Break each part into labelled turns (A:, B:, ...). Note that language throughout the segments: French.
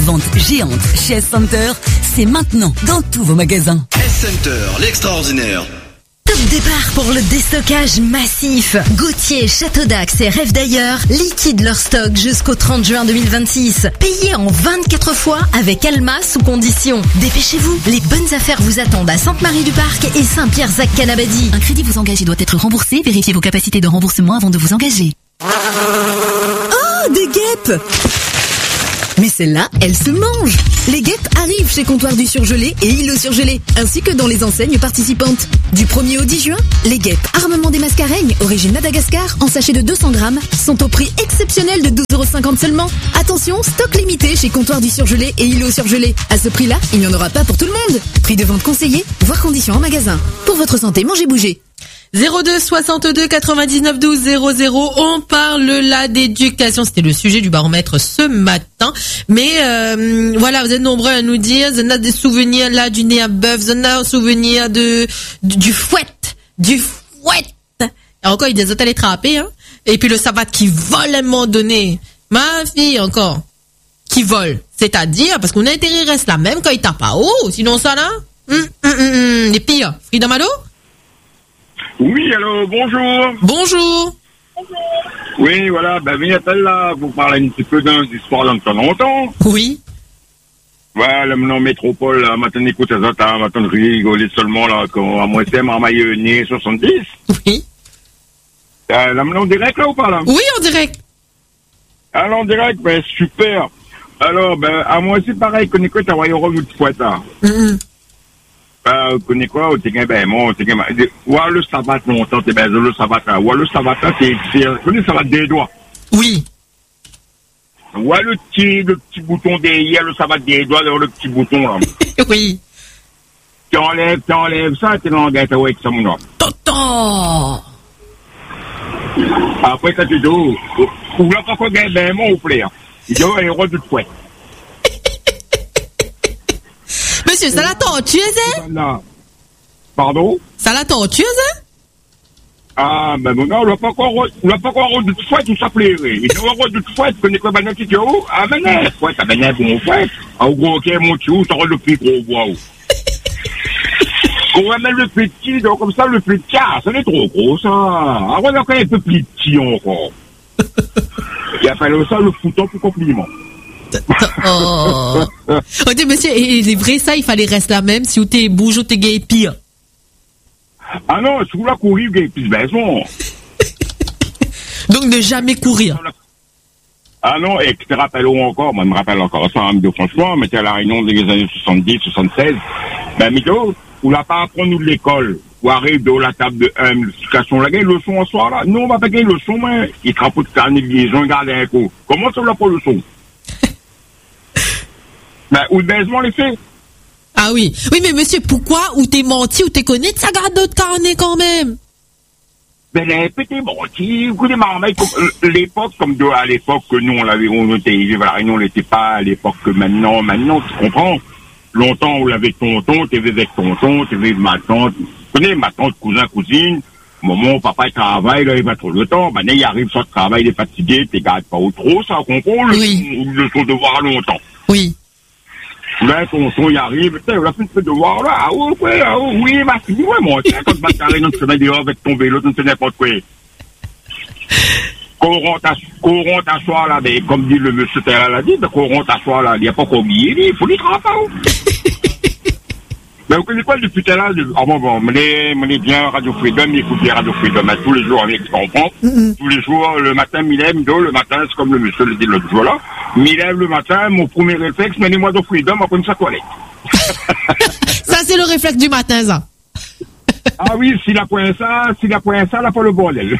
A: vente géante chez S-Center, c'est maintenant dans tous vos magasins.
B: S-Center, l'extraordinaire.
A: Top départ pour le déstockage massif. Gauthier, Château d'Axe et Rêve d'ailleurs liquident leur stock jusqu'au 30 juin 2026. Payez en 24 fois avec Alma sous condition. Dépêchez-vous, les bonnes affaires vous attendent à Sainte-Marie-du-Parc et Saint-Pierre-Zac-Canabadi. Un crédit vous engage et doit être remboursé. Vérifiez vos capacités de remboursement avant de vous engager. Oh, des guêpes! Mais celle-là, elle se mange. Les guêpes arrivent chez Comptoir du Surgelé et Îlot Surgelé, ainsi que dans les enseignes participantes. Du 1er au 10 juin, les guêpes armement des mascareignes, origine Madagascar, en sachet de 200 grammes, sont au prix exceptionnel de 12,50 € seulement. Attention, stock limité chez Comptoir du Surgelé et Îlot Surgelé. À ce prix-là, il n'y en aura pas pour tout le monde. Prix de vente conseillé, voire conditions en magasin. Pour votre santé, mangez, bougez.
C: 02 62 99 12 00. On parle là d'éducation. C'était le sujet du baromètre ce matin. Mais voilà, vous êtes nombreux à nous dire. Vous en avez des souvenirs là du nez à bœuf. Vous en avez un souvenir du fouet. Du fouet. Et encore, il y a des autres à les trapper. Hein. Et puis le savate qui vole à un moment donné. Ma fille encore. Qui vole. C'est-à-dire, parce qu'on a intérêt reste la même quand il tape pas haut. Sinon ça là. Les pires. Frida Malo?
D: Oui, allô, bonjour.
C: Bonjour.
D: Oui, voilà, ben Vignatelle, là, vous parlez un petit peu d'un histoire dans temps longtemps.
C: Oui.
D: Voilà, maintenant, métropole, là, maintenant, écoute, ça, maintenant, rigoler seulement, là, quand, à moi, c'est ma maillonnée 70.
C: Oui.
D: Là, maintenant, en direct, là, ou pas, là?
C: Oui, en direct.
D: Alors, en direct, ben, super. Alors, ben, à moi, c'est pareil, qu'on écoute, à Royaume de Fouette, là. Connais quoi, au Téguin, ben, moi, au Téguin, ouais, le savate, longtemps, t'es ben, le savate, là. Ouais, le savate, là, c'est, connais le savate des doigts.
C: Oui.
D: Ouais, le petit bouton derrière, le savate des doigts, le petit bouton, là.
C: Oui.
D: T'enlèves ça, t'es dans le gâteau avec ça, mon nom.
C: Tonton!
D: Après, quand tu dis, ou là, pas quoi, ben, mon, au plaît, il dit, ouais, héros de fouet.
C: Monsieur, ça la tortueuse, hein?
D: Pardon?
C: Ça la tortueuse, hein?
D: Ah, ben, non, on l'a pas encore de fouet, tout ça plairait. Il doit avoir de fouet, tu connais quoi, ben, tu dis, oh, ah, ben, fouet, ah, ben, bon fouet. Ah, gros, ok, mon tio, t'auras le plus gros bois, on va mettre le petit, donc, comme ça, le plus petit, ah, ça n'est trop gros, ça. Ah, on a quand même un peu plus petit, encore. Il a fallu ça, le fouton pour compliment.
C: Oh. Ok, monsieur, et les vrais, ça, il fallait rester la même si vous t'es bouge ou t'es gay pire.
D: Ah non, si vous la courir, gay plus baison.
C: Donc, ne jamais courir.
D: Ah non, et tu te rappelles où encore, moi, je me rappelle encore ça, hein, franchement, mais t'es à la réunion des années 70, 76. Ben, Mido, vous l'a pas apprendre nous de l'école. Vous arrivez de la table de l'éducation, la gagne le son en soir, là. Non, on va pas gagner le son, mais il crapote de carnet de liaison, garde un coup. Comment ça, on l'a pas le son? Ben, ou le baisement les fait.
C: Ah oui. Oui, mais monsieur, pourquoi, ou t'es menti, ou t'es connu, ça garde d'autres carnets quand même?
D: Ben, les petits menti, écoutez, marmaille, l'époque, comme à l'époque que nous, on était, voilà, nous, on n'était pas à l'époque que maintenant, tu comprends? Longtemps, on l'avait tonton, t'avais avec tonton, t'avais ma tante, tu connais, ma tante, cousin, cousine. Maman, papa, il travaille, là, il va trop le temps. Maintenant, il arrive sur le travail, il est fatigué, t'es garde pas au trop, ça, comprend?
C: Oui.
D: Le son devoir longtemps.
C: Oui.
D: Là, tonton, il arrive, on a fait ce devoir là, ah oui, ma fille, ouais, mon tiens, quand tu vas t'arrêter dans le chemin dehors avec ton vélo, tu ne sais n'importe quoi. Courant t'asseoir là, mais comme dit le monsieur Terra l'a dit, courant t'asseoir là, il n'y a pas qu'à oublier, il faut les travailler. Mais vous connaissez quoi depuis tout à l'heure, bon, menez bien Radio Freedom, écoutez Radio Freedom, tous les jours avec ce qu'on comprend. Tous les jours, le matin, le matin, c'est comme le monsieur le dit l'autre jour là. M'élève le matin, mon premier réflexe, menez-moi de Freedom, après sa toilette.
C: Ça, c'est le réflexe du matin, ça.
D: Ah oui, s'il a point ça, là, pas le bordel.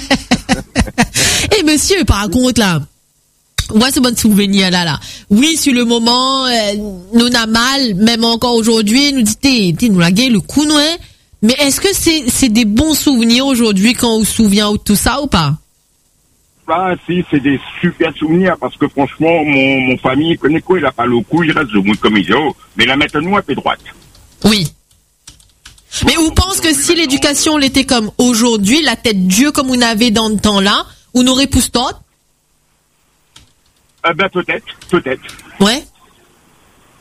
C: Eh, monsieur, par contre, là. Ouais, ce bon souvenir là. Oui, sur le moment, nous n'a mal, même encore aujourd'hui, nous dit, nous la gueule le coup, non, hein? Mais est-ce que c'est des bons souvenirs aujourd'hui quand on se souvient de tout ça ou pas?
D: Ah, si, c'est des super souvenirs, parce que franchement, mon famille, il connaît quoi, il a pas le coup, il reste de comme il dit, mais la maintenant, elle fait droite.
C: Oui. Mais vous pensez que si l'éducation l'était comme aujourd'hui, la tête Dieu comme on avait dans le temps là, on aurait poussé d'autres?
D: Ben, peut-être.
C: Ouais.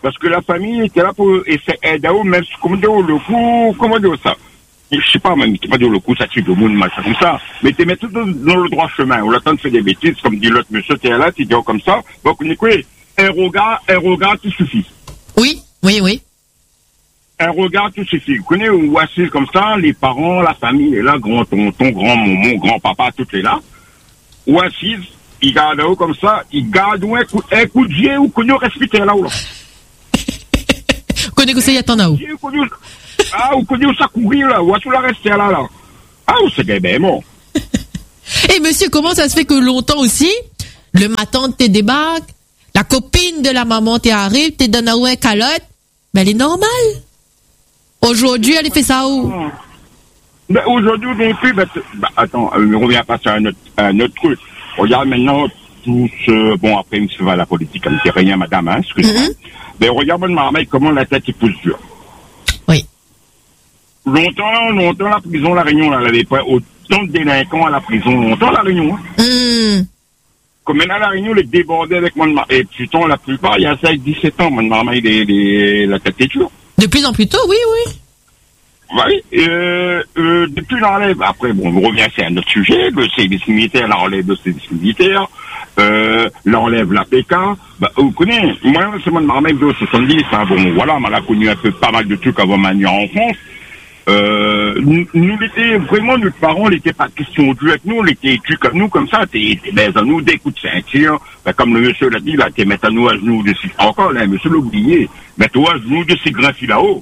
D: Parce que la famille était là pour essayer d'aider, même si, comment dire ça? Je sais pas, même, tu pas dire le coup, ça tue le monde, machin comme ça. Mais t'es mis tout dans le droit chemin. On l'attend de faire des bêtises, comme dit l'autre monsieur, t'es là, tu dis comme ça. Donc, on est quoi? Un regard, tout suffit.
C: Oui.
D: Un regard, tout suffit. Vous connaissez, ou assis comme ça, les parents, la famille est là, grand tonton, grand maman, grand papa, tout est là. Ou assis, ils gardent là comme ça, ils gardent un coup de dieu, ou qu'on respecte là, ou là.
C: Connais que c'est y a tant là, ou?
D: Ah, ou qu'on ça courir là, ou à tout la rester là. Ah, ou c'est bien bon.
C: Et monsieur, comment ça se fait que longtemps aussi, le matin t'es débarque, la copine de la maman t'es arrive, t'es donné un calotte, ben elle est normale. Aujourd'hui, elle fait ça où?
D: Ben, aujourd'hui, non plus, attends, on revient à passer à un autre truc. Regarde maintenant, tous, bon, après, monsieur va à la politique, elle ne dit rien, madame, hein, excusez-moi. Ben, regarde, bonne maman, comment la tête, il pousse dur.
C: Oui.
D: Longtemps, la prison, la Réunion, elle n'avait pas autant de délinquants à la prison. Longtemps, la Réunion, hein. Comme maintenant, la Réunion, les débordait avec mon maman. Et putain, la plupart, il y a 17 ans, mon maman, la tête est dure.
C: De plus en plus tôt, oui.
D: Oui, depuis l'enlève, après, bon, on revient, c'est un autre sujet, le service militaire, l'enlève de service militaire, l'enlève la PK, vous connaissez, moi, c'est mon maman de 70, hein, bon, voilà, on a connu un peu pas mal de trucs avant ma nuit en France. Nous l'étions vraiment, nos parents n'étaient pas question de avec nous, on était études comme nous, comme ça, t'es à nous des coups de ceinture, comme le monsieur l'a dit, là, t'es mettre à nous à genoux de ces, encore, là, monsieur l'a oublié, mets-toi à genoux de ces grands filles là-haut.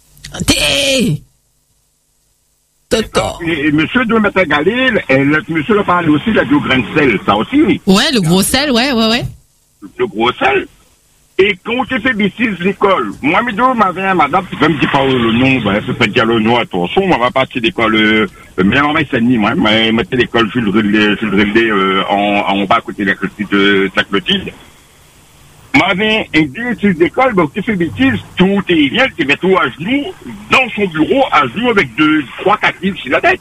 D: Et monsieur doit mettre à galer, monsieur l'a parlé aussi, il a dit au grain de sel, ça aussi, oui.
C: Ouais, le gros sel, ouais.
D: Le gros sel. Et quand on fait bêtise l'école, moi, m'avait un madame, qui ne me dit pas le nom, ben, ça peut dire le nom, attention, on va partir d'école, mais en mai, c'est ni, moi, mais mettez l'école Jules Rillet, en bas, à côté de la clôture de sa clôture. M'avait un directeur d'école, ben, tu fais bêtise, tout est bien, tu mets tout à genoux, dans son bureau, à genoux, avec 3-4 livres sur la tête.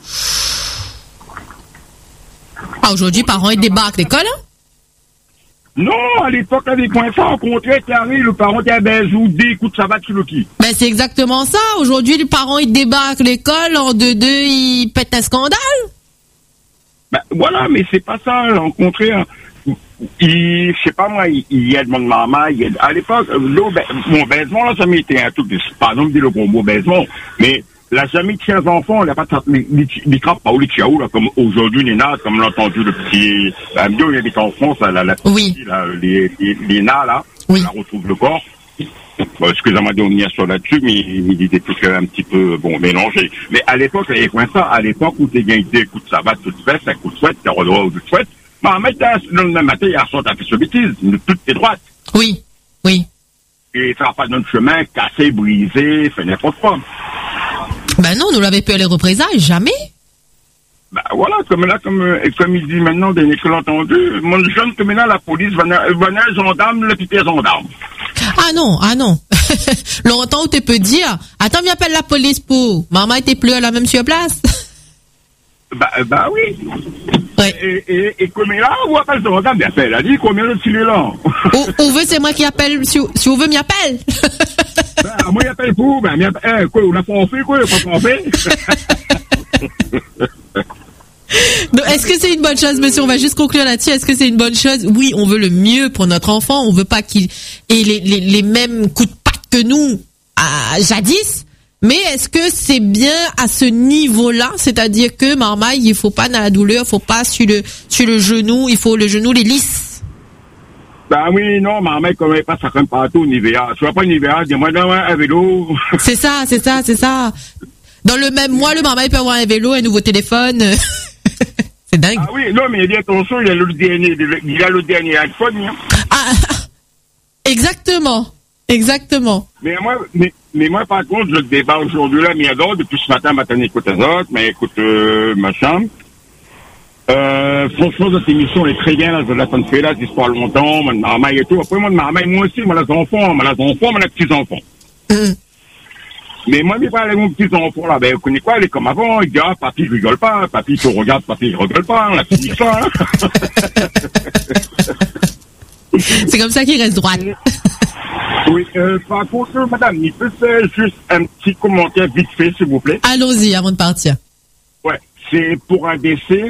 C: Ah, aujourd'hui, parents, ils débarquent l'école, hein?
D: Non, à l'époque, avec point ça, au contraire, le parent était à Bézou, des coups de savate sur le qui.
C: Ben, c'est exactement ça. Aujourd'hui, les parents, ils débarquent l'école, en 2-2, ils pètent un scandale.
D: Ben, voilà, mais c'est pas ça, au contraire. Je sais pas moi, il y a de mon maman, à l'époque, mon baisement, là, ça m'était un truc, pardon de dire le gros mot baisement, mais la famille de 15 enfants, elle n'a pas les crapes pas ou les chiaos, là, comme aujourd'hui, les nains, comme l'a entendu le petit, il habite en France, la
C: oui.
D: Là, les nains, là,
C: oui.
D: on la retrouve le corps. Bon, excusez-moi de revenir sur là-dessus, mais il était tout un petit peu, bon, mélangé. Mais à l'époque, il y avait quoi ça? À l'époque où t'es gagné des coups de savate, tout de suite, un coup de souhaite, t'es redroit ou de souhaite. Mais le même matin, il y a sorti à faire ce bêtise, toutes tes droites.
C: Oui.
D: Et ça va pas notre chemin, cassé, brisé, fait n'importe quoi.
C: Ben non, nous l'avons pu les représailles, jamais.
D: Ben voilà, comme il dit maintenant, d'un excellent entendu, mon jeune, comme là, la police, venait gendarme, le petit gendarme.
C: Ah non. Longtemps où tu peux dire, attends, viens appeler la police pour. Maman était plus à la même sur place.
D: Bah oui.
C: Ouais.
D: Et comme là, on appelle le gendarme, bien fait, elle a dit combien de il est là.
C: Ou veut, c'est moi qui appelle, si on veut, m'y appelle.
D: Moi, il appelle pour, quoi, on a pas en fait, quoi, on a pas en fait.
C: Donc, est-ce que c'est une bonne chose, monsieur? On va juste conclure là-dessus. Est-ce que c'est une bonne chose? Oui, on veut le mieux pour notre enfant. On veut pas qu'il ait les mêmes coups de patte que nous, jadis. Mais est-ce que c'est bien à ce niveau-là? C'est-à-dire que, marmaille, il faut pas dans la douleur, il faut pas sur le genou, il faut le genou les lisses.
D: Ben oui, non, marmaille, comme elle passe à comme partout, Nivea. Tu vois pas Nivea, dis-moi, non, un vélo.
C: C'est ça. Dans le même mois, le marmaille peut avoir un vélo, un nouveau téléphone. C'est dingue.
D: Ah oui, non, mais il dit attention, il a le dernier iPhone, hein.
C: Ah, exactement.
D: Mais moi, par contre, je débat aujourd'hui, là, mais adore, depuis ce matin, écoute les autres, mais écoute, machin. Franchement, cette émission est très bien, là, je la fais là, c'est pas longtemps, mon marmaille et tout. Après, moi aussi, moi, les enfants, mes petits-enfants. Mais moi, je parle avec mon petit-enfant, là, vous connaissez quoi, elle est comme avant, il dit, papi, je rigole pas, papi, tu regardes, papi, je rigole pas, on a fini ça, hein.
C: C'est comme ça qu'il reste droit.
D: Oui, par contre, madame, il peut faire juste un petit commentaire vite fait, s'il vous plaît.
C: Allons-y avant de partir.
D: Ouais, c'est pour un décès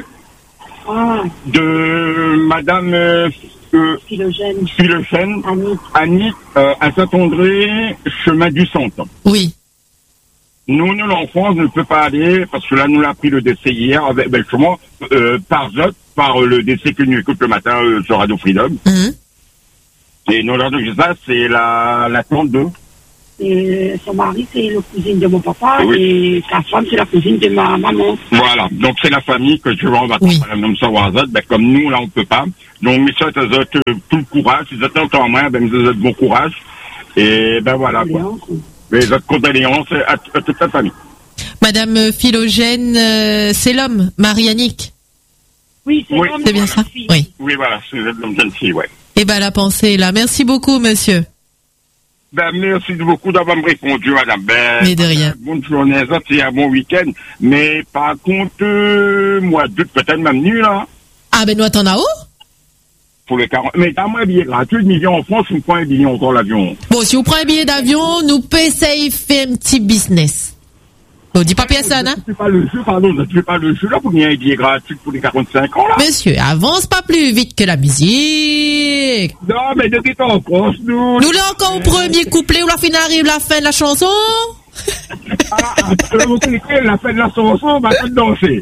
D: de madame Philogène Annick à Saint-André, chemin du Centre.
C: Oui.
D: Nous, l'enfance ne peut pas aller, parce que là, nous l'a pris le décès hier, avec, justement, par le décès que nous écoute le matin sur Radio Freedom. Et nous, ça, c'est la tante de...
E: Et son mari, c'est le cousine de mon papa, et sa femme, c'est la cousine de ma maman.
D: Voilà, donc c'est la famille que tu vois, on va parler comme ça, comme nous, là, on peut pas. Donc, mais ça, tout le courage, si vous êtes encore moins, ben, vous avez bon courage. Et ben voilà, quoi. Les autres condoléances à toute la famille.
C: Madame Philogène, c'est l'homme, Marie-Annick.
E: Oui, c'est l'homme.
C: C'est bien ça? Oui.
D: Oui, voilà, c'est l'homme jeune fille, ouais.
C: Eh ben, la pensée est là. Merci beaucoup, monsieur.
D: Ben, merci beaucoup d'avoir me répondu, madame. Ben,
C: mais de rien.
D: Bonne journée, ça, c'est un bon week-end. Mais, par contre, moi, doute peut-être même nu, là.
C: Ah, ben, nous, attends, là-haut?
D: Pour les 40. Mais t'as moi un billet gratuit, je viens en France, vous prenez un billet encore l'avion.
C: Bon, si vous prenez un billet d'avion, nous peut essayer de faire un petit business. Bon, dis pas ça, hein?
D: Je ne fais pas le jeu, pardon, je ne fais pas le jeu là pour qu'il y ait un billet gratuit pour les 45 ans, là.
C: Monsieur, avance pas plus vite que la musique.
D: Non, mais de t'es en France, nous.
C: Nous là encore au premier couplet où la fin arrive la fin de la chanson.
D: Vous connaissez la fin de la chanson, on va pas danser.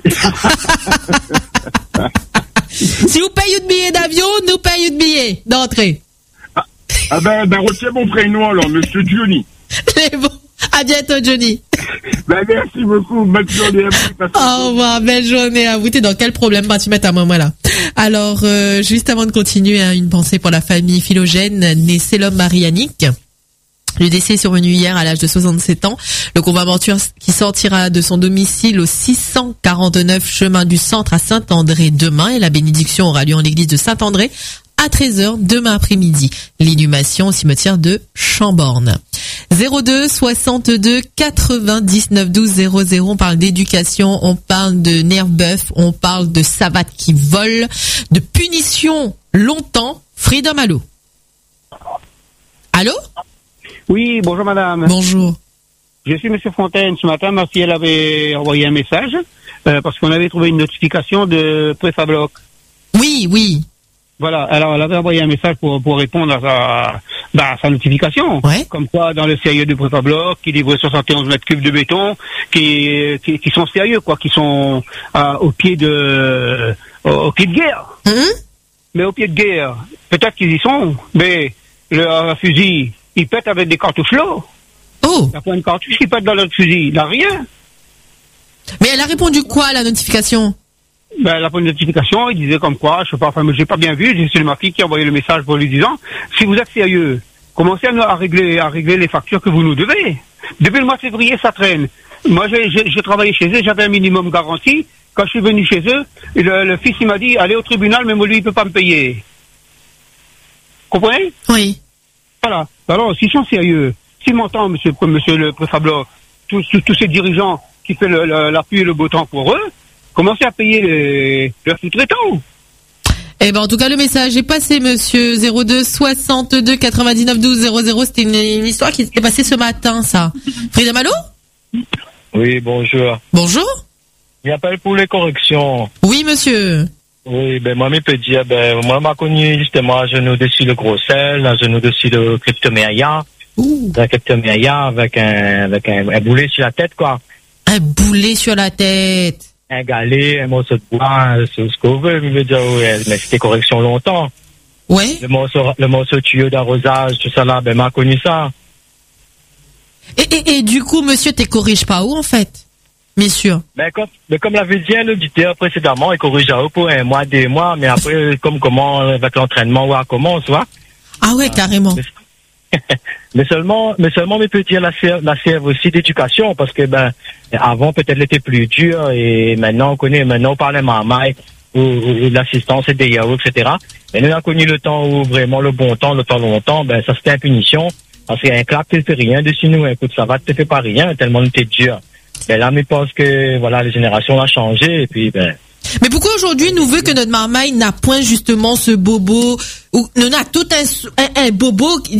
C: Si vous payez de billet d'avion, nous payons de billet d'entrée.
D: Ben, retiens mon prénom alors, monsieur Johnny.
C: C'est bon. À bientôt, Johnny.
D: Ben, merci beaucoup. Bonne journée à vous.
C: Au revoir. Belle journée à vous. T'es dans quel problème vas-tu mettre à moi là? Alors, juste avant de continuer, une pensée pour la famille Philogène, née Célum Marie-Annick. Le décès est survenu hier à l'âge de 67 ans. Le convaincu qui sortira de son domicile au 649 chemin du Centre à Saint-André demain, et la bénédiction aura lieu en l'église de Saint-André à 13h demain après-midi. L'inhumation au cimetière de Chamborne. 02 62 99 12 00. On parle d'éducation, on parle de nerf bœuf, on parle de savates qui volent, de punition longtemps. Freedom, allô? Allô?
F: Oui, bonjour madame.
C: Bonjour.
F: Je suis monsieur Fontaine. Ce matin, ma fille, elle avait envoyé un message parce qu'on avait trouvé une notification de Préfabloc.
C: Oui, oui.
F: Voilà, alors elle avait envoyé un message pour répondre à sa notification.
C: Ouais.
F: Comme quoi, dans le sérieux du Préfabloc, qui livre 71 mètres cubes de béton, qui sont sérieux, quoi, qui sont au pied de guerre. Mais au pied de guerre, peut-être qu'ils y sont, mais le fusil, il pète avec des cartouches lourdes.
C: Oh.
F: Il n'y a pas une cartouche qui pète dans notre fusil. Il n'a rien.
C: Mais elle a répondu quoi à la notification?
F: Ben, la bonne notification, il disait comme quoi, je sais pas, enfin, j'ai pas bien vu, c'est ma fille qui a envoyé le message pour lui disant, si vous êtes sérieux, commencez à régler les factures que vous nous devez. Depuis le mois de février, ça traîne. Moi, j'ai travaillé chez eux, j'avais un minimum garanti. Quand je suis venu chez eux, le fils, il m'a dit, allez au tribunal, mais moi, lui, il peut pas me payer. Comprenez?
C: Oui.
F: Voilà. Alors, s'ils sont sérieux, s'ils m'entendent, monsieur le Préfabloc, tous ces dirigeants qui font l'appui et le beau temps pour eux, commencez à payer leurs sous-traitants.
C: Eh ben, en tout cas, le message est passé, monsieur. 02 62 99 12 00. C'était une histoire qui s'est passée ce matin, ça. Freedom, allô?
G: Oui, bonjour.
C: Bonjour.
G: J'appelle pour les corrections.
C: Oui, monsieur.
G: Oui, ben, moi, je peux dire, moi, m'a connu, justement, un genou dessus le gros sel, un genou dessus le cryptoméria. Un cryptoméria avec un boulet sur la tête, quoi.
C: Un boulet sur la tête.
G: Un galet, un morceau de bois, c'est ce qu'on veut, je veux dire, ouais, mais c'était correction longtemps.
C: Ouais.
G: Le morceau de tuyau d'arrosage, tout ça là, ben, m'a connu ça.
C: Et du coup, monsieur, t'es corrige pas où, en fait? Bien sûr.
G: Ben, comme l'avait dit l'auditeur précédemment, il corrige à eux pour 1 mois, 2 mois, mais après, comment, avec l'entraînement, ouais, comment, tu vois?
C: Ah ouais, carrément.
G: Mais seulement, mais peut dire la serve aussi d'éducation, parce que, avant, peut-être, elle était plus dure, et maintenant, on parle de marmaille, ou l'assistance et des yaourts, etc. Mais nous, on a connu le temps où, vraiment, le bon temps, le temps longtemps, ça, c'était une punition, parce qu'un clap, tu fais rien dessus nous, écoute, ça va, tu fais pas rien, tellement on était dur. Mais là, je pense que, voilà, les générations ont changé, et puis,
C: Mais pourquoi aujourd'hui nous veut que notre marmaille n'a point justement ce bobo, ou nous a tout un bobo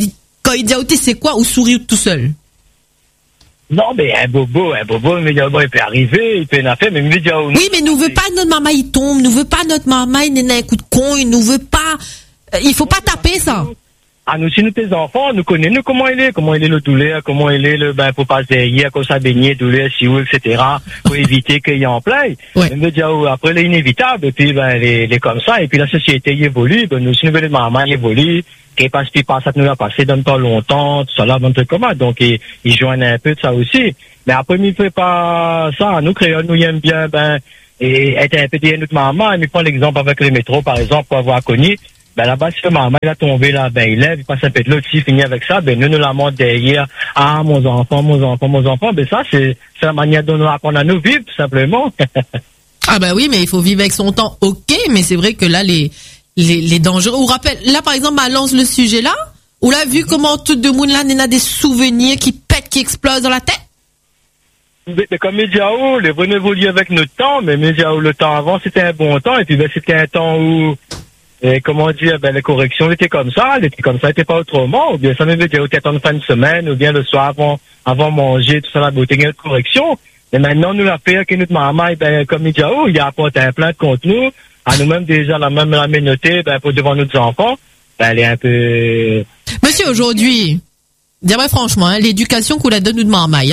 C: Quand il dit, c'est quoi, ou sourit tout seul?
G: Non, mais un bobo, mais il peut arriver, il peut en faire, mais il me dit,
C: oui, mais nous veut pas notre maman, il tombe, nous veut pas notre maman, il n'a un coup de con, il nous veut pas, il faut pas taper ça.
G: Ah, nous, si nous, tes enfants, nous connaissons comment il est le douleur, comment il est pour passer derrière, comme ça, baigner, douleur, si ou, etc., pour éviter qu'il y ait en plein.
C: Ouais.
G: Il me dit, après, il est inévitable, et puis, les comme ça, et puis la société, il évolue, nous, si nous voulons maman, il évolue, qui passe, puis passe, ça nous a passé dans le temps longtemps, tout ça là, un truc comme ça. Donc, il joignent un peu de ça aussi. Mais après, il fait pas ça. Nous, créoles, nous, aime bien, et être un peu derrière notre maman. Il prend l'exemple avec les métros, par exemple, pour avoir connu. Là-bas, si le maman, il a tombé là, il lève, il passe un peu de l'autre, s'il finit avec ça, nous la montre derrière. Ah, mon enfant. Ça, c'est la manière dont nous apprenons à nous vivre, tout simplement.
C: Ah, oui, mais il faut vivre avec son temps. Ok, mais c'est vrai que là, les dangers. Ou rappelle, là, par exemple, elle lance le sujet là, où là, vu comment tout le monde là, n'a des souvenirs qui pètent, qui explosent dans la tête.
G: Mais comme Médiao, les venus évoluent avec notre temps, mais Médiao, le temps avant, c'était un bon temps, et puis, c'était un temps où, comment dire, les corrections étaient comme ça, c'était pas autrement, ou bien ça me veut dire, peut-être en fin de semaine, ou bien le soir avant manger, tout ça, la beauté, une correction. Mais maintenant, nous, la paix que notre maman, comme Médiao, il apporte un plein de contenu, à nous-mêmes déjà la communauté, pour devant nos enfants, elle est un peu.
C: Monsieur, aujourd'hui, dis-moi franchement, l'éducation qu'on la donne nous de marmaille,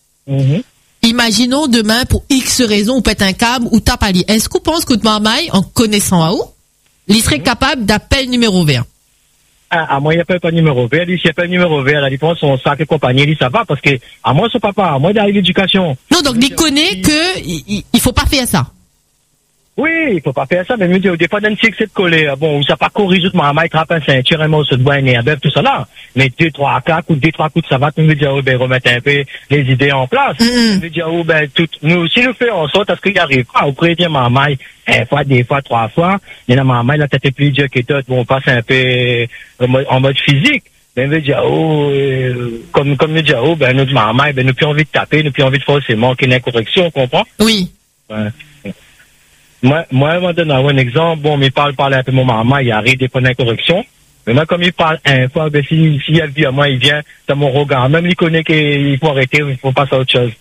C: Imaginons demain pour X raison, ou pète un câble, ou tape à l'île. Est-ce qu'on pense que notre marmaille, en connaissant à où, il serait capable d'appeler numéro vert?
G: À moi, il n'y a pas de numéro vert. S'il n'y a pas de numéro vert, la défense, son sac et compagnie, il ça va, parce que, à moi, son papa, à moi, il l'éducation.
C: Non, donc, il connaît que, il faut pas faire ça.
G: Oui, il faut pas faire ça, mais des fois, dans une c'est de coller, bon, ça pas corriger tout, maman, il trappe un ceinture, un morceau de bois, un herbe, tout ça là. Mais 2-3 coups, ça va, tu me dis, remettre un peu les idées en place. Tu me dis, nous, si nous faisons en sorte à ce qu'il arrive pas, après, bien, maman, une fois, 2 fois, 3 fois, il y a maman, la tête plus dure que toi, bon, on passe un peu en mode physique. Ben, veut dire, comme nous dire, notre maman, nous plus envie de taper, nous plus envie de forcément qu'il y ait une correction, on comprend?
C: Oui.
G: Ouais. Moi, je vais donner un exemple. Bon, il parle un peu mon maman, il arrive des points de correction. Mais moi, comme il parle un fois, si elle vit à moi, il vient dans mon regard. Même il connaît qu'il faut arrêter, il faut passer à autre chose.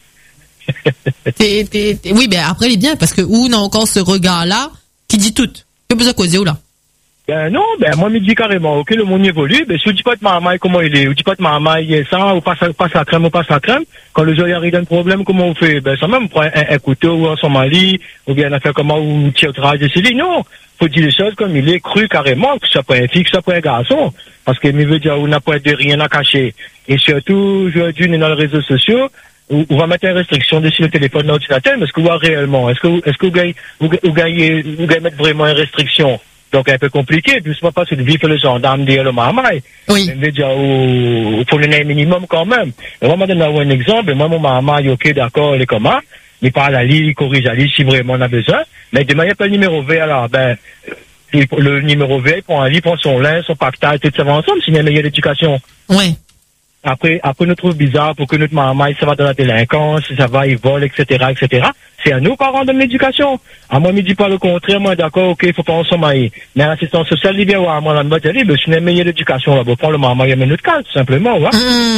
C: Oui, mais après, il est bien, parce que où on a encore ce regard-là, qui dit tout. Que besoin de causer ou là?
G: Non, moi, il me dit carrément, ok, le monde évolue, si vous dites pas de maman, comment il est, ou dites pas de maman, il est ça, ou passe la crème, quand le jour il arrive un problème, comment on fait? Ça même, on prend un couteau, ou un somali, ou bien, on a fait comment, ou tire au travail de Céline. Non! Faut dire les choses comme il est cru carrément, que ce soit pas un fille, que ce soit pas un garçon. Parce que, il veut dire, on n'a pas de rien à cacher. Et surtout, aujourd'hui, on est dans les réseaux sociaux, on va mettre une restriction dessus le téléphone, l'ordinateur, mais est-ce que vous voyez réellement? Est-ce que vous gagnez mettre vraiment une restriction? Donc, un peu compliqué, puis c'est pas parce que de vivre le gendarme derrière le marmaille.
C: Oui.
G: Mais déjà, faut donner un minimum quand même. Et moi, je donne un exemple, moi, mon marmaille, ok, d'accord, il est comment? Il parle à lui, il corrige à lui si vraiment on a besoin. Mais demain, il n'y a pas le numéro vert, alors, le numéro vert, il prend un lit, il prend son linge, son pactage, tout ça va ensemble, s'il y a une meilleure éducation.
C: Ouais.
G: Après, nous trouve bizarre pour que notre maman, ça va dans la délinquance, ça va, il vole, etc., etc. C'est à nous, parents, de l'éducation. À moi, me dit pas le contraire, moi, d'accord, ok, il faut pas en sommeiller. Mais l'assistance sociale, il vient, moi, la mode, elle dit, c'est une meilleure éducation, là, bon, prends le maman, il y a notre cas, tout simplement, ouais.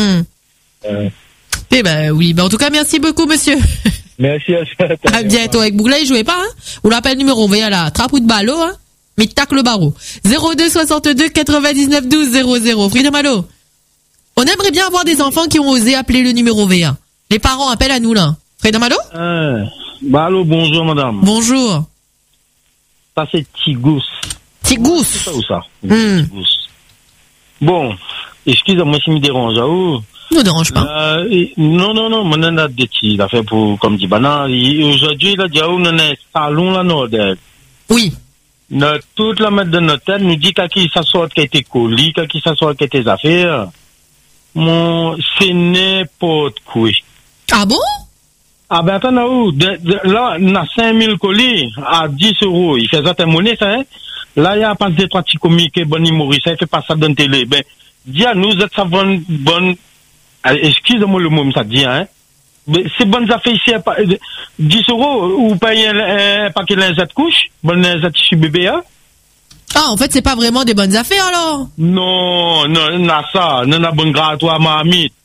C: Oui, en tout cas, merci beaucoup, monsieur.
G: Merci,
C: à bientôt. Avec Bougla, il jouait pas, hein? On l'appelle numéro V, là, trappe ou de ballot, hein? Mais tac le barreau. 02 62 99 12 00. Freedom Allo. On aimerait bien avoir des enfants qui ont osé appeler le numéro V1. Les parents appellent à nous, là. Freedom Allo?
H: Allô, bonjour, madame.
C: Bonjour.
H: Ça, c'est Tigous.
C: Tigous?
H: C'est ça ou ça? Tigous. Bon, excusez-moi si me dérange,
C: ne dérange pas.
H: Non, moi, on a des petits affaires pour, comme dit Bana. Aujourd'hui, là, on a un salon, là, non,
C: oui.
H: Toute la mettre de notre tête nous dit qu'à qui s'assoit qui a été colis, qu'à qui s'assoit qui a été affaires. C'est n'importe quoi.
C: Ah bon?
H: Ah ben attends, là, on a 5000 colis à 10 €. Il fait ça, ta monnaie, ça, hein? Là, il y a pas des 3 petits comiques, bon humoriste, ça, il fait pas ça dans la télé. Ben, dis à nous, vous êtes ça bonne, excusez-moi le mot, ça dit, hein? Mais c'est bonnes affaires ici, 10 €, ou payer un paquet de lingettes couche, bon lingettes tissu bébé, hein?
C: Ah, en fait, c'est pas vraiment des bonnes affaires, alors?
H: Non, ça, non, bonne grattoire, mamite.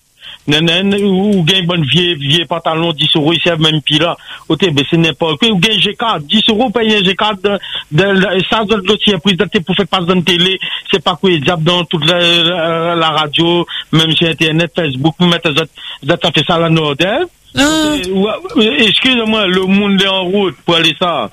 H: Ou gagne bonne vieille pantalon 10 euros ici même pile là. OK, ben c'est n'importe quoi. Ou gagne G4 10 euros payer un G4 ça de dossier prise de pour faire passer dans télé, c'est pas quoi diable dans toute la radio, même sur internet, Facebook, vous mettez ça fait ça la Nordel. Excusez-moi, le monde est en route pour aller ça.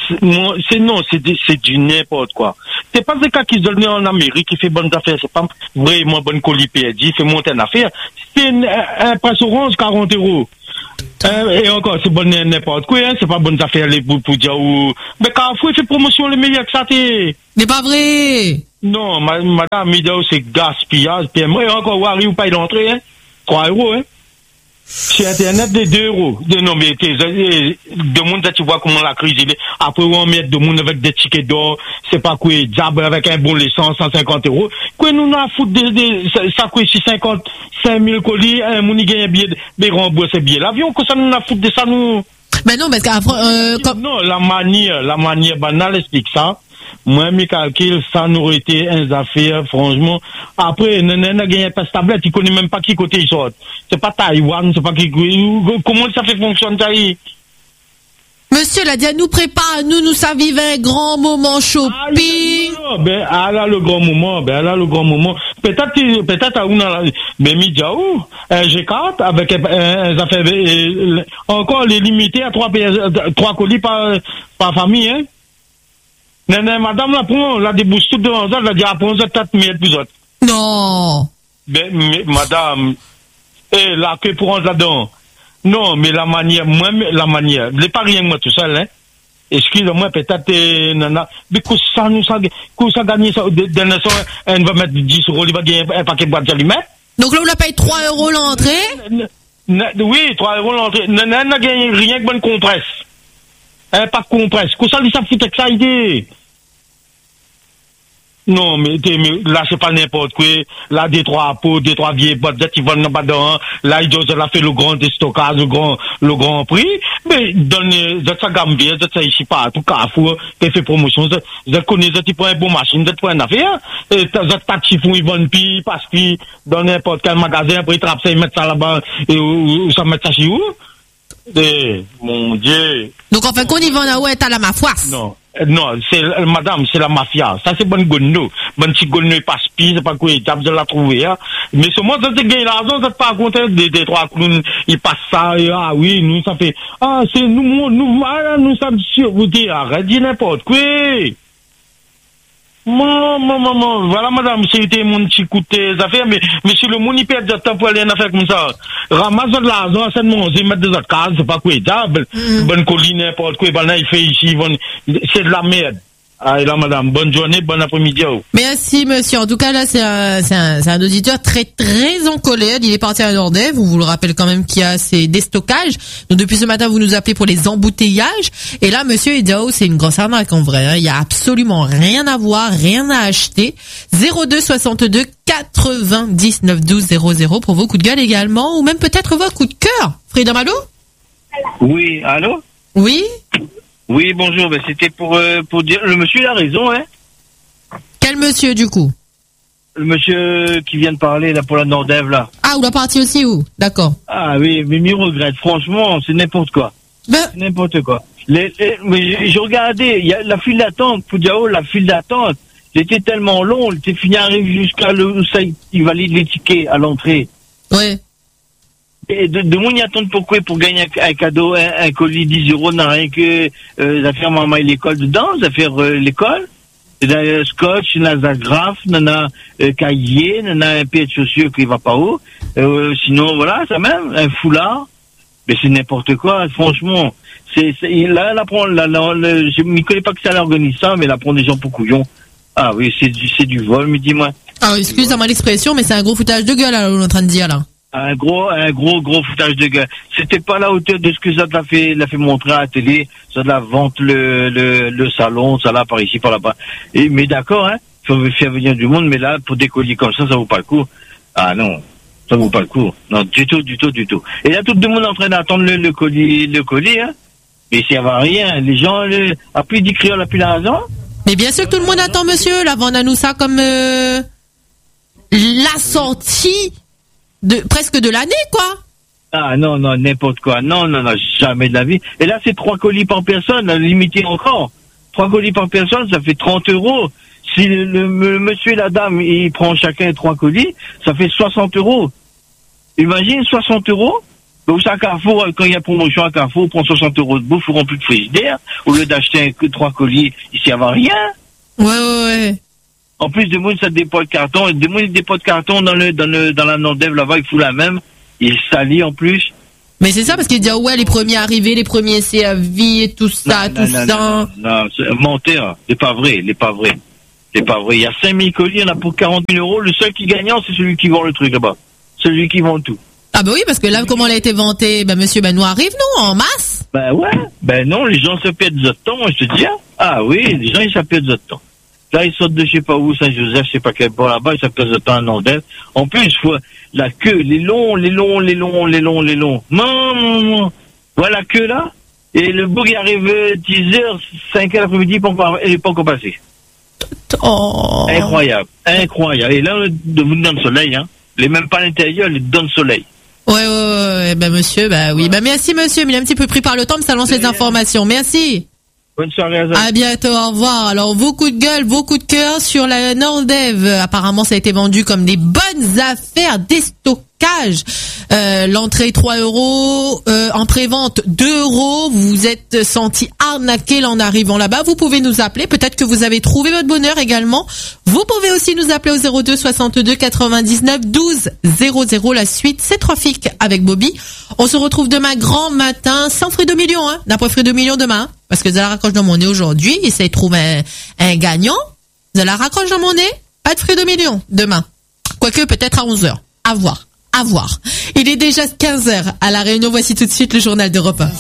H: C'est du n'importe quoi. C'est pas des cas qui se donnent en Amérique qui fait bonnes affaires, c'est pas vraiment bonne colis perdu, fait monter une affaire. C'est un presse orange 40 euros. Et encore, c'est bon n'importe quoi, hein, c'est pas bonne affaire les pour dire ou. Mais Carrefour fait promotion les meilleurs que ça t'est.
C: C'est pas vrai.
H: Non, madame, Midao, c'est gaspillage, et encore, Wari ou pas l'entrée, hein. 3 euros, hein. Sur Internet, des 2 euros. Non, mais, de monde, tu vois comment la crise, il est. Après, on met de monde avec des tickets d'or, c'est pas quoi, diable avec un bon licence, 150 euros. Quoi, nous, on a foutu ça, quoi, si 55 000 colis, un monde, il gagne un billet, des rembourser billet. L'avion, que ça, nous, on a foutu de ça, nous.
C: Ben non, parce qu'après,
H: non, la manière banale explique ça. Moi, mes calculs, ça n'aurait été un affaire, franchement. Après, n'a gagné pas de tablette, il connaît même pas qui côté il sort. C'est pas Taïwan, c'est pas qui, comment ça fait fonctionner, ça y est?
C: Monsieur Ladia, nous prépare, nous ça vive un grand moment shopping.
H: Là, le grand moment. Peut-être, à une, mais Midjaou, un G4 avec un affaire, encore les limiter à 3 colis par famille, hein. Non, madame, la débouche tout devant ça, la dit, après, ça, 4 mètres plus autres.
C: Non.
H: Mais, madame, la queue pour rentrer là-dedans. Non, mais la manière, n'est pas rien, moi, tout seul, hein. Excusez-moi, peut-être, nana, mais ça gagne ça, elle va mettre 10 euros, il va gagner un paquet de boîtes d'aliments.
C: Donc là, on a payé 3 euros l'entrée?
H: Oui, 3 euros l'entrée. Nana n'a gagné rien que bonne compresse. Pas de compresse. Qu'est-ce que ça fout avec ça idée? Non, mais là, c'est pas n'importe quoi. Là, des 3 pots, des 3 vieilles boîtes, qui vont dans dedans. Là, ils ont fait le grand déstockage, le grand prix. Mais, donne, ça gambie, ça ici pas, tout Carrefour, qui fait promotion, ça connaît, ça tu prends un bon machine, ça tu prends une affaire. Et ça pas de chiffon, ils vendent pis, parce que, dans n'importe quel magasin, après, ils trappent ça, ils mettent ça là-bas, et où ça met ça chez où? Mon Dieu.
C: Donc, en fait, qu'on y va là où est à la mafoisse?
H: Non, c'est, madame, c'est la mafia. Ça, c'est bonne gonno. Bonne petite gonno, il passe pis, c'est pas quoi, il tape de la trouver, hein. Mais ce moment, ça, c'est gagné l'argent, ça, pas compter des 3 clowns, ils passent ça, et oui, nous, ça fait, c'est nous sommes sûrs, vous dites, arrête, dis n'importe quoi. Maman, voilà, madame, c'était mon petit coup de affaires, mais si le monde, il perd du temps pour aller en affaire comme ça, ramasse de l'argent, c'est de manger, mettre des autres cases, c'est pas quoi, diable, bonne colline, n'importe quoi, ben là, il fait ici, c'est de la merde. Ah, et là, madame, bonne journée, bon après-midi.
C: Merci, monsieur. En tout cas, là, c'est un auditeur très, très en colère. Il est parti à Nordais. Vous le rappelez quand même qu'il y a ces déstockages. Donc, depuis ce matin, vous nous appelez pour les embouteillages. Et là, monsieur, il dit, c'est une grosse arnaque, en vrai, hein. Il y a absolument rien à voir, rien à acheter. 02 62 99 12 00 pour vos coups de gueule également, ou même peut-être vos coups de cœur. Freedom, allô?
I: Oui, allô?
C: Oui?
I: Oui, bonjour, c'était pour dire, le monsieur il a raison, hein.
C: Quel monsieur, du coup?
I: Le monsieur qui vient de parler, là, pour la Nordev, là.
C: Ah, ou la partie aussi, où? D'accord.
I: Ah oui, mais m'y regrette, franchement, c'est n'importe quoi. C'est n'importe quoi. Mais j'ai regardé, il y a la file d'attente, Poudiao, la file d'attente, c'était tellement long, il était fini à arriver jusqu'à où ça, il valide les tickets à l'entrée.
C: Ouais.
I: Et de moins y attendre pourquoi? Pour gagner un cadeau, un colis 10 euros, n'a rien que, affaire maman et l'école dedans, affaire l'école. N'a scotch, n'a agrafes, n'a cahier, n'a un pied de chaussures qui va pas où. Sinon, voilà, ça même, un foulard. Mais c'est n'importe quoi, franchement. Là, je m'y connais pas que ça l'organise ça, mais là, prend des gens pour couillons. Ah oui, c'est du vol, mais dis-moi.
C: Ah, excuse-moi l'expression, mais c'est un gros foutage de gueule, là, on est en train de dire, là.
I: Un gros foutage de gueule. C'était pas à la hauteur de ce que ça l'a fait montrer à la télé. Ça l'a vente le salon, ça là par ici, par là-bas. Mais d'accord, hein. Faut faire venir du monde, mais là, pour des colis comme ça vaut pas le coup. Ah non. Ça vaut pas le coup. Non, du tout. Et là, tout le monde est en train d'attendre le colis, hein. Mais ça va rien. Les gens, après, ils disent qu'il n'y a plus d'argent.
C: Mais Mais bien sûr que tout le monde attend, monsieur. Là, on a nous ça comme la sortie de presque de l'année, quoi.
I: Ah non, n'importe quoi. Non, jamais de la vie. Et là, c'est 3 colis par personne, limité encore. 3 colis par personne, ça fait 30 €. Si le monsieur et la dame, ils prennent chacun 3 colis, ça fait 60 €. Imagine 60 €. Donc, à Carrefour, quand il y a promotion à Carrefour, on prend 60 € de bouffe, on remplit de frigidaire, au lieu d'acheter 3 colis, ici, il n'y avait rien.
C: Ouais.
I: En plus, des monde, ça dépôt de carton, et des monde, dépôt de carton dans la Nordève, là-bas, il fout la même. Il salit en plus.
C: Mais c'est ça, parce qu'il dit, ouais, les premiers arrivés, les premiers servis, et tout ça,
I: Non, c'est menteur. C'est pas vrai. Il y a 5000 colis, il y en a pour 40 000 €. Le seul qui gagnant, c'est celui qui vend le truc là-bas. Celui qui vend tout.
C: Ah bah oui, parce que là, comment elle a été vantée, monsieur, nous arrive, nous, en masse.
I: Ouais. Non, les gens se perdent de temps, moi, je te dis. Ah oui, les gens, ils se perdent de temps. Là, ils sortent de je sais pas où, Saint-Joseph, je sais pas quel bord là-bas, ils se perdent de temps à Nordel. En plus, la queue, les longs. Voilà la queue là. Et le bug est arrivé 10h, 5h l'après-midi, elle n'est pas encore passée.
C: Oh.
I: Incroyable. Et là, vous dans le soleil, hein. Les même pas à l'intérieur, les dans le soleil.
C: Ouais, monsieur, oui. Merci, monsieur, mais il est un petit peu pris par le temps, mais ça lance les informations. Merci.
I: Bonne soirée à vous.
C: À bientôt, au revoir. Alors, vos coups de gueule, vos coups de cœur sur la Nordève. Apparemment, ça a été vendu comme des bonnes affaires, déstockage. L'entrée 3 €, en prévente 2 €. Vous vous êtes senti arnaqué en arrivant là-bas. Vous pouvez nous appeler. Peut-être que vous avez trouvé votre bonheur également. Vous pouvez aussi nous appeler au 02 62 99 12 00. La suite, c'est Trafic avec Bobby. On se retrouve demain grand matin, sans frais de millions, hein. N'a pas frais de millions demain, parce que Zala raccroche dans mon nez aujourd'hui. Essaye de trouver un gagnant. Zala raccroche dans mon nez. Pas de frais de millions demain. Quoique peut-être à 11h. À voir. Il est déjà 15h à La Réunion. Voici tout de suite le journal d'Europe 1.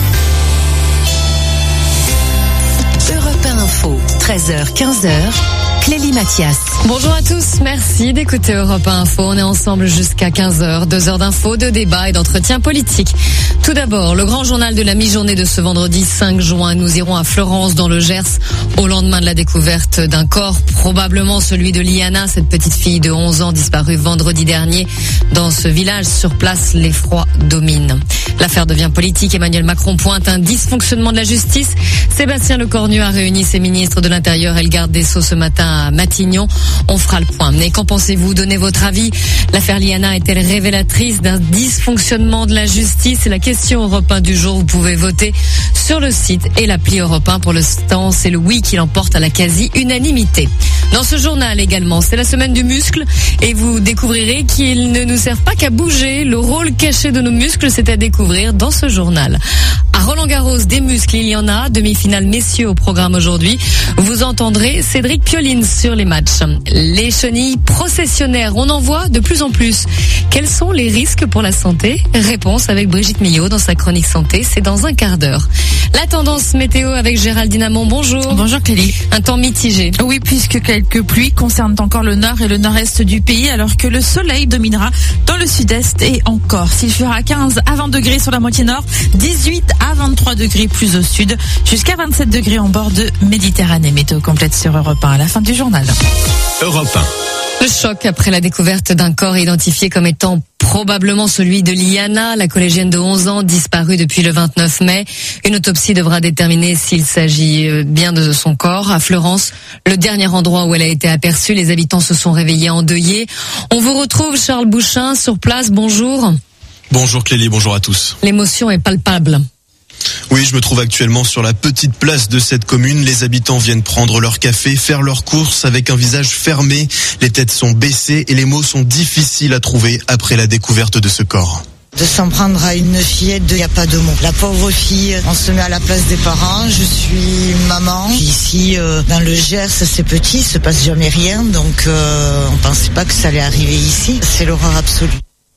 A: Europe 1 Info, 13h, 15h. Clélie Mathias.
J: Bonjour à tous, merci d'écouter Europe 1 Info. On est ensemble jusqu'à 15h, 2 heures d'infos, de débats et d'entretiens politiques. Tout d'abord, le grand journal de la mi-journée de ce vendredi 5 juin. Nous irons à Florence, dans le Gers, au lendemain de la découverte d'un corps, probablement celui de Liana, cette petite fille de 11 ans disparue vendredi dernier dans ce village. Sur place, l'effroi domine. L'affaire devient politique. Emmanuel Macron pointe un dysfonctionnement de la justice. Sébastien Lecornu a réuni ses ministres de l'Intérieur et le garde des Sceaux ce matin à Matignon. On fera le point. Mais qu'en pensez-vous? Donnez votre avis. L'affaire Liana est-elle révélatrice d'un dysfonctionnement de la justice? C'est la question Europe 1 du jour. Vous pouvez voter sur le site et l'appli Europe 1. Pour l'instant, c'est le oui qui l'emporte à la quasi-unanimité. Dans ce journal également, c'est la semaine du muscle et vous découvrirez qu'ils ne nous servent pas qu'à bouger. Le rôle caché de nos muscles, c'est à découvrir dans ce journal. À Roland-Garros, des muscles, il y en a. Demi-finale messieurs au programme aujourd'hui. Vous entendrez Cédric Pioline sur les matchs. Les chenilles processionnaires, on en voit de plus en plus. Quels sont les risques pour la santé? Réponse avec Brigitte Millot dans sa chronique santé, c'est dans un quart d'heure. La tendance météo avec Géraldine Amont, bonjour.
K: Bonjour Clélie.
J: Un temps mitigé.
K: Oui, puisque quelques pluies concernent encore le nord et le nord-est du pays, alors que le soleil dominera dans le sud-est et en Corse. Il fera 15 à 20 degrés sur la moitié nord, 18 à 23 degrés plus au sud, jusqu'à 27 degrés en bord de Méditerranée. Météo complète sur Europe 1 à la fin du journal.
B: Europe 1.
J: Le choc après la découverte d'un corps identifié comme étant probablement celui de Liana, la collégienne de 11 ans disparue depuis le 29 mai. Une autopsie devra déterminer s'il s'agit bien de son corps. À Florence, le dernier endroit où elle a été aperçue, les habitants se sont réveillés endeuillés. On vous retrouve, Charles Bouchin, sur place. Bonjour.
L: Bonjour Clélie, bonjour à tous.
J: L'émotion est palpable.
L: Oui, je me trouve actuellement sur la petite place de cette commune. Les habitants viennent prendre leur café, faire leurs courses avec un visage fermé. Les têtes sont baissées et les mots sont difficiles à trouver après la découverte de ce corps.
M: De s'en prendre à une fillette, il n'y a pas de mots. La pauvre fille, on se met à la place des parents. Je suis maman. Ici, dans le Gers, c'est petit, il se passe jamais rien. Donc, on pensait pas que ça allait arriver ici. C'est l'horreur absolue.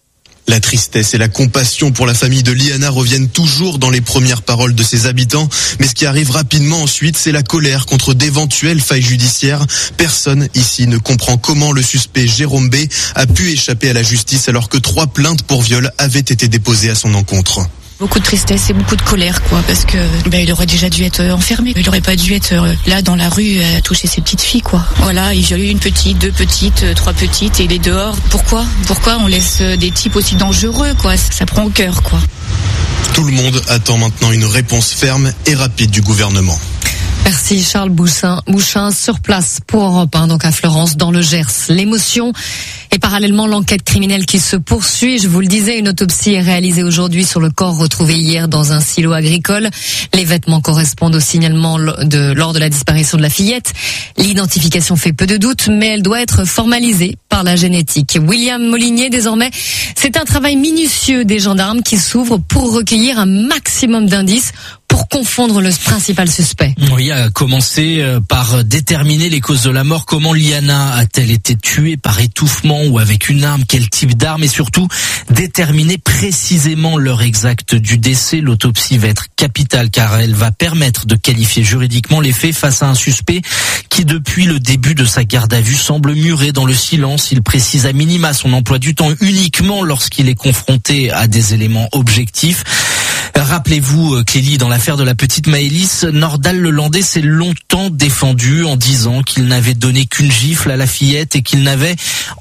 L: La tristesse et la compassion pour la famille de Liana reviennent toujours dans les premières paroles de ses habitants. Mais ce qui arrive rapidement ensuite, c'est la colère contre d'éventuelles failles judiciaires. Personne ici ne comprend comment le suspect Jérôme B a pu échapper à la justice alors que 3 plaintes pour viol avaient été déposées à son encontre.
N: Beaucoup de tristesse et beaucoup de colère, quoi, parce que il aurait déjà dû être enfermé. Il aurait pas dû être là dans la rue à toucher ses petites filles, quoi. Voilà, il y a eu une petite, 2 petites, 3 petites et il est dehors. Pourquoi on laisse des types aussi dangereux, quoi? Ça prend au cœur, quoi.
L: Tout le monde attend maintenant une réponse ferme et rapide du gouvernement.
J: Merci Charles Bouchin sur place pour Europe 1, donc à Fleurance, dans le Gers. L'émotion et parallèlement l'enquête criminelle qui se poursuit. Je vous le disais, une autopsie est réalisée aujourd'hui sur le corps retrouvé hier dans un silo agricole. Les vêtements correspondent au signalement lors de la disparition de la fillette. L'identification fait peu de doute, mais elle doit être formalisée par la génétique. William Molinier, désormais, c'est un travail minutieux des gendarmes qui s'ouvre pour recueillir un maximum d'indices pour confondre le principal suspect.
O: Oui, à commencer par déterminer les causes de la mort. Comment Liana a-t-elle été tuée, par étouffement ou avec une arme? Quel type d'arme? Et surtout, déterminer précisément l'heure exacte du décès. L'autopsie va être capitale car elle va permettre de qualifier juridiquement les faits face à un suspect qui, depuis le début de sa garde à vue, semble muré dans le silence. Il précise à minima son emploi du temps uniquement lorsqu'il est confronté à des éléments objectifs. Rappelez-vous, Clélie, dans l'affaire de la petite Maëlys, Nordal Lelandais s'est longtemps défendu en disant qu'il n'avait donné qu'une gifle à la fillette et qu'il avait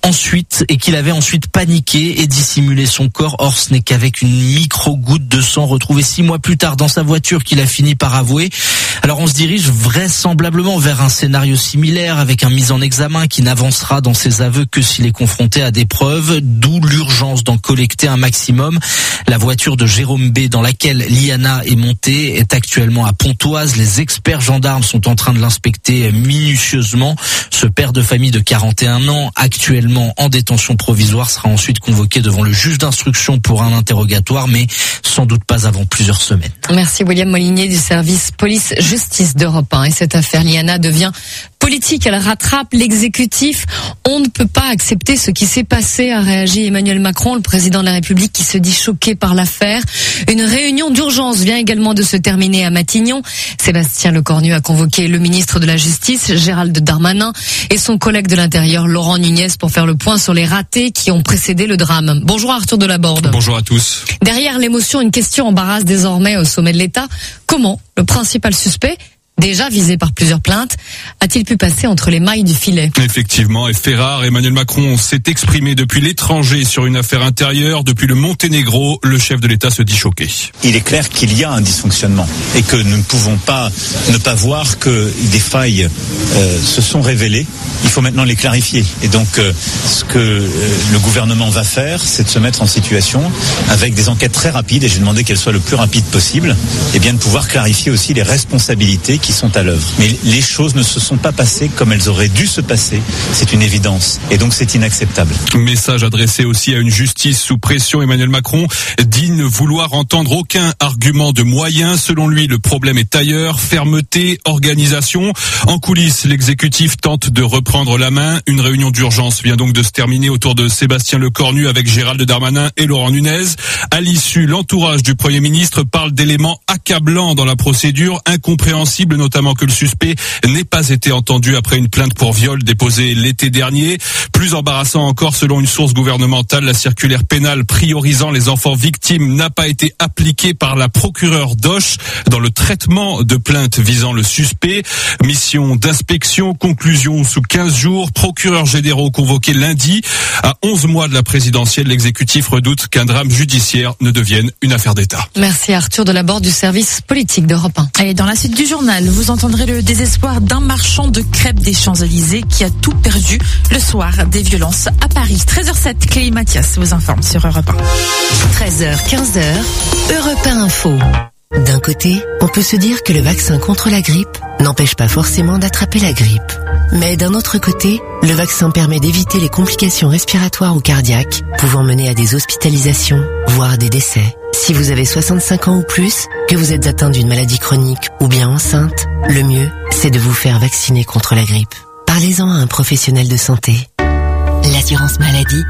O: ensuite paniqué et dissimulé son corps. Or, ce n'est qu'avec une micro-goutte de sang retrouvée 6 mois plus tard dans sa voiture qu'il a fini par avouer. Alors, on se dirige vraisemblablement vers un scénario similaire avec un mise en examen qui n'avancera dans ses aveux que s'il est confronté à des preuves, d'où l'urgence d'en collecter un maximum. La voiture de Jérôme B, dans laquelle Liana est montée, est actuellement à Pontoise. Les experts gendarmes sont en train de l'inspecter minutieusement. Ce père de famille de 41 ans, actuellement en détention provisoire, sera ensuite convoqué devant le juge d'instruction pour un interrogatoire, mais sans doute pas avant plusieurs semaines.
J: Merci William Molinier du service police-justice d'Europe 1. Et cette affaire Liana devient politique, elle rattrape l'exécutif. On ne peut pas accepter ce qui s'est passé, a réagi Emmanuel Macron, le président de la République, qui se dit choqué par l'affaire. Une réunion d'urgence vient également de se terminer à Matignon. Sébastien Lecornu a convoqué le ministre de la Justice, Gérald Darmanin, et son collègue de l'Intérieur, Laurent Nunez, pour faire le point sur les ratés qui ont précédé le drame. Bonjour Arthur Delaborde.
P: Bonjour à tous.
J: Derrière l'émotion, une question embarrasse désormais au sommet de l'État. Comment le principal suspect, déjà visé par plusieurs plaintes, a-t-il pu passer entre les mailles du filet?
P: Effectivement, et fait rare, Emmanuel Macron s'est exprimé depuis l'étranger sur une affaire intérieure. Depuis le Monténégro, le chef de l'État se dit choqué.
Q: Il est clair qu'il y a un dysfonctionnement et que nous ne pouvons pas ne pas voir que des failles se sont révélées. Il faut maintenant les clarifier. Et donc, ce que le gouvernement va faire, c'est de se mettre en situation, avec des enquêtes très rapides, et j'ai demandé qu'elles soient le plus rapides possible, et bien de pouvoir clarifier aussi les responsabilités qui sont à l'œuvre. Mais les choses ne se sont pas passées comme elles auraient dû se passer. C'est une évidence. Et donc c'est inacceptable.
P: Message adressé aussi à une justice sous pression. Emmanuel Macron dit ne vouloir entendre aucun argument de moyens. Selon lui, le problème est ailleurs. Fermeté, organisation. En coulisses, l'exécutif tente de reprendre la main. Une réunion d'urgence vient donc de se terminer autour de Sébastien Lecornu avec Gérald Darmanin et Laurent Nunez. À l'issue, l'entourage du Premier ministre parle d'éléments accablants dans la procédure, incompréhensibles, notamment que le suspect n'ait pas été entendu après une plainte pour viol déposée l'été dernier. Plus embarrassant encore, selon une source gouvernementale, la circulaire pénale priorisant les enfants victimes n'a pas été appliquée par la procureure d'Auch dans le traitement de plaintes visant le suspect. Mission d'inspection, conclusion sous 15 jours. Procureurs généraux convoqués lundi. À 11 mois de la présidentielle, l'exécutif redoute qu'un drame judiciaire ne devienne une affaire d'État.
J: Merci Arthur Delaborde du service politique d'Europe 1.
K: Allez, dans la suite du journal, vous entendrez le désespoir d'un marchand de crêpes des Champs-Élysées qui a tout perdu le soir des violences à Paris. 13h07, Clélie Mathias vous informe sur Europe
A: 1. 13h, 15h, Europe 1 Info. D'un côté, on peut se dire que le vaccin contre la grippe n'empêche pas forcément d'attraper la grippe. Mais d'un autre côté, le vaccin permet d'éviter les complications respiratoires ou cardiaques, pouvant mener à des hospitalisations, voire des décès. Si vous avez 65 ans ou plus, que vous êtes atteint d'une maladie chronique ou bien enceinte, le mieux, c'est de vous faire vacciner contre la grippe. Parlez-en à un professionnel de santé. L'assurance maladie.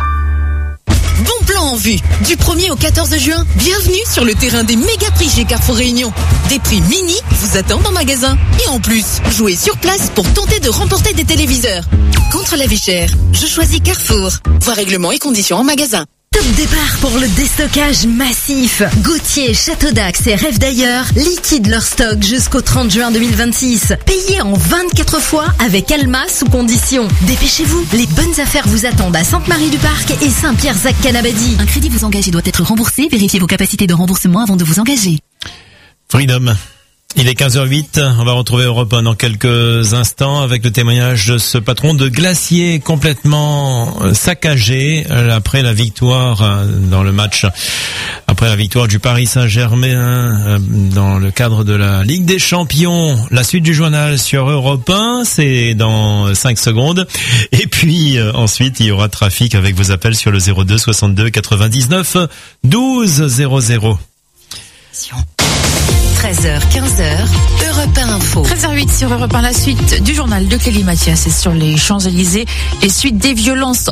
R: Bon plan en vue. Du 1er au 14 juin, bienvenue sur le terrain des méga prix chez Carrefour Réunion. Des prix mini vous attendent en magasin. Et en plus, jouez sur place pour tenter de remporter des téléviseurs. Contre la vie chère, je choisis Carrefour. Voir règlements et conditions en magasin.
A: Top départ pour le déstockage massif. Gauthier, Château d'Axe et Rêve d'ailleurs liquident leur stock jusqu'au 30 juin 2026. Payez en 24 fois avec Alma sous condition. Dépêchez-vous, les bonnes affaires vous attendent à Sainte-Marie-du-Parc et Saint-Pierre-Zac-Canabadi.
S: Un crédit vous engage et doit être remboursé. Vérifiez vos capacités de remboursement avant de vous engager.
T: Freedom. Il est 15h08, on va retrouver Europe 1 dans quelques instants avec le témoignage de ce patron de glacier complètement saccagé après la victoire dans le match, après la victoire du Paris Saint-Germain dans le cadre de la Ligue des Champions. La suite du journal sur Europe 1, c'est dans 5 secondes. Et puis ensuite, il y aura trafic avec vos appels sur le 02 62 99 12 00.
S: 13h, 15h, Europe 1 Info.
K: 13h08 sur Europe 1, la suite du journal de Clélie Mathias, c'est sur les Champs-Élysées, les suites des violences